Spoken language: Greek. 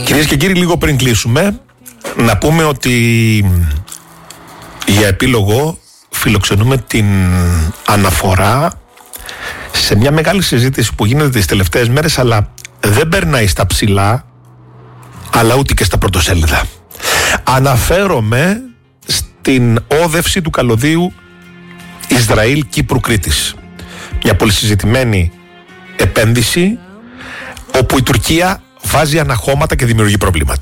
Κυρίες και κύριοι, λίγο πριν κλείσουμε, να πούμε ότι για επίλογο φιλοξενούμε την αναφορά σε μια μεγάλη συζήτηση που γίνεται τις τελευταίες μέρες, αλλά δεν περνάει στα ψηλά, αλλά ούτε και στα πρωτοσέλιδα. Αναφέρομαι στην όδευση του καλωδίου Ισραήλ-Κύπρου-Κρήτης. Μια πολύ συζητημένη επένδυση όπου η Τουρκία βάζει αναχώματα και δημιουργεί προβλήματα.